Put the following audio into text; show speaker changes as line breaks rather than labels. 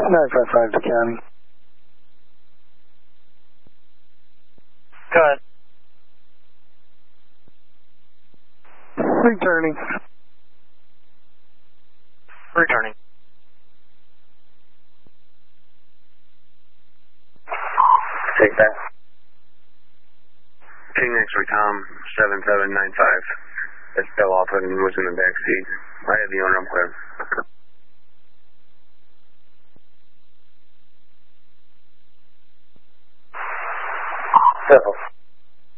955 to county.
Go ahead.
Returning.
Returning.
Take that. King X-ray Tom 7795. That's still off and was in the back seat. I have the owner